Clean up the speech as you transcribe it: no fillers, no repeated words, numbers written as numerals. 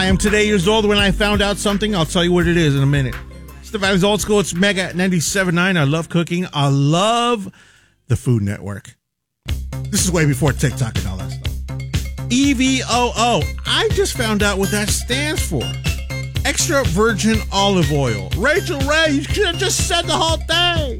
I am today years old. When I found out something, I'll tell you what it is in a minute. Stephanie's Old School. It's Mega at 97.9. I love cooking. I love the Food Network. This is way before TikTok and all that stuff. EVOO. I just found out what that stands for. Extra virgin olive oil. Rachel Ray, you should have just said the whole thing.